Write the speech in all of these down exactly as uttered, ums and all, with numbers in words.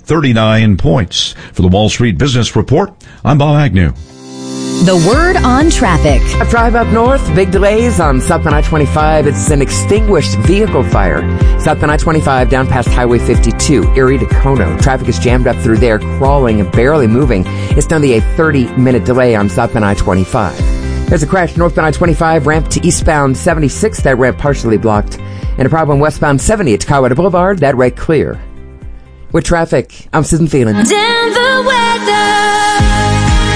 thirty-nine points. For the Wall Street Business Report, I'm Bob Agnew. The word on traffic. A drive up north, big delays on South I twenty-five. It's an extinguished vehicle fire. South I twenty-five down past Highway fifty-two, Erie to Kono. Traffic is jammed up through there, crawling and barely moving. It's only a thirty-minute delay on South I twenty-five. There's a crash north I twenty-five, ramp to eastbound seventy-six, that ramp partially blocked. And a problem westbound seventy at Tacoma Boulevard, that right clear. With traffic, I'm Susan Phelan. Denver weather.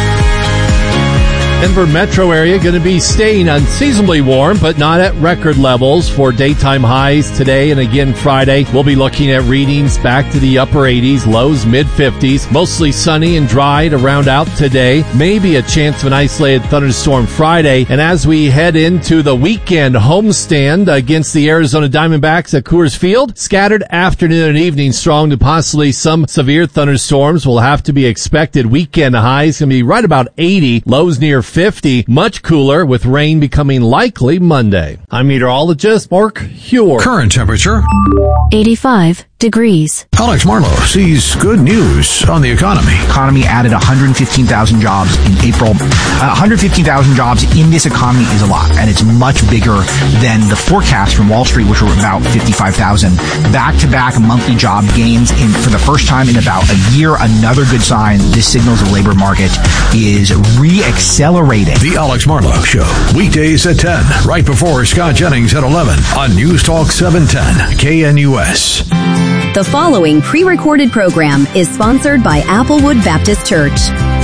Denver metro area going to be staying unseasonably warm, but not at record levels for daytime highs today and again Friday. We'll be looking at readings back to the upper eighties, lows mid-fifties. Mostly sunny and dry to round out today. Maybe a chance of an isolated thunderstorm Friday. And as we head into the weekend homestand against the Arizona Diamondbacks at Coors Field, scattered afternoon and evening strong to possibly some severe thunderstorms will have to be expected. Weekend highs going to be right about eighty, lows near fifty, much cooler with rain becoming likely Monday. I'm meteorologist Mark Huer. Current temperature eighty-five degrees. Alex Marlowe sees good news on the economy. Economy added one hundred fifteen thousand jobs in April. Uh, one hundred fifteen thousand jobs in this economy is a lot, and it's much bigger than the forecast from Wall Street, which were about fifty-five thousand. Back-to-back monthly job gains in, for the first time in about a year. Another good sign. This signals the labor market is re-accelerating. The Alex Marlowe Show, weekdays at ten, right before Scott Jennings at eleven on News Talk seven ten K N U S. The following pre-recorded program is sponsored by Applewood Baptist Church.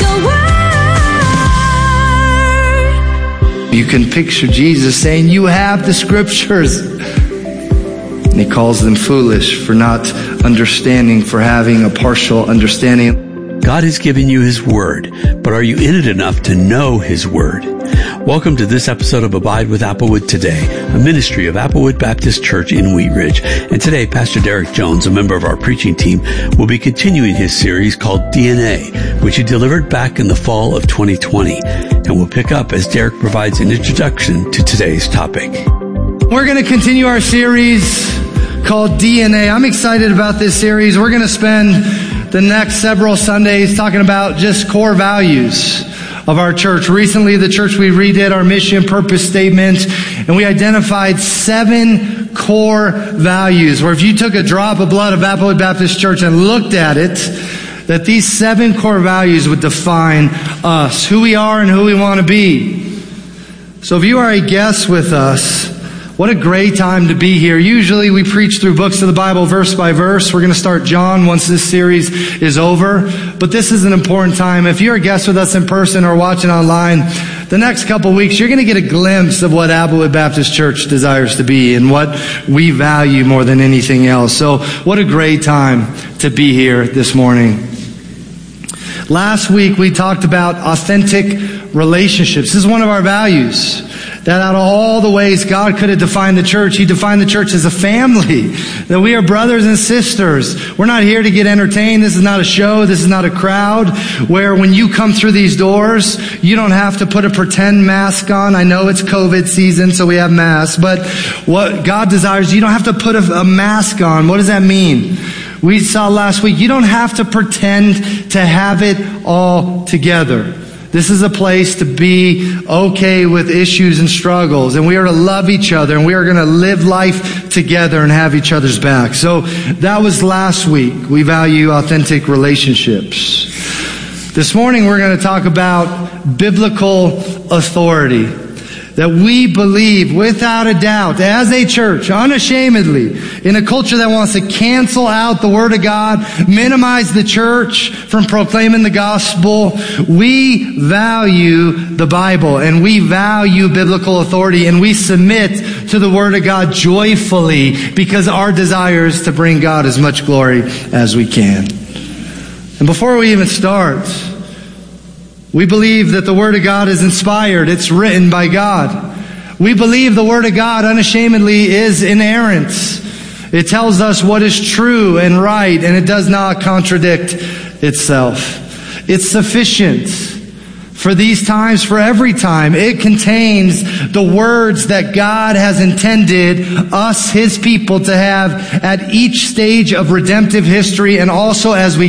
You can picture Jesus saying, "You have the scriptures." And he calls them foolish for not understanding, for having a partial understanding. God has given you His Word, but are you in it enough to know His Word? Welcome to this episode of Abide with Applewood Today, a ministry of Applewood Baptist Church in Wheat Ridge. And today, Pastor Derek Jones, a member of our preaching team, will be continuing his series called D N A, which he delivered back in the fall of twenty twenty. And we'll pick up as Derek provides an introduction to today's topic. We're going to continue our series called D N A. I'm excited about this series. We're going to spend the next several Sundays talking about just core values of our church. Recently, the church, we redid our mission purpose statement, and we identified seven core values, where if you took a drop of blood of Applewood Baptist Church and looked at it, that these seven core values would define us, who we are and who we want to be. So if you are a guest with us, what a great time to be here. Usually we preach through books of the Bible verse by verse. We're going to start John once this series is over. But this is an important time. If you're a guest with us in person or watching online, the next couple weeks, you're going to get a glimpse of what Applewood Baptist Church desires to be and what we value more than anything else. So what a great time to be here this morning. Last week we talked about authentic relationships. This is one of our values. That out of all the ways God could have defined the church, He defined the church as a family. That we are brothers and sisters. We're not here to get entertained. This is not a show. This is not a crowd where when you come through these doors, you don't have to put a pretend mask on. I know it's COVID season, so we have masks. But what God desires, you don't have to put a, a mask on. What does that mean? We saw last week, you don't have to pretend to have it all together. This is a place to be okay with issues and struggles, and we are to love each other, and we are going to live life together and have each other's back. So that was last week. We value authentic relationships. This morning we're going to talk about biblical authority. That we believe without a doubt, as a church, unashamedly, in a culture that wants to cancel out the Word of God, minimize the church from proclaiming the gospel, we value the Bible and we value biblical authority, and we submit to the Word of God joyfully because our desire is to bring God as much glory as we can. And before we even start, we believe that the Word of God is inspired. It's written by God. We believe the Word of God unashamedly is inerrant. It tells us what is true and right, and it does not contradict itself. It's sufficient for these times, for every time. It contains the words that God has intended us, His people, to have at each stage of redemptive history, and also as we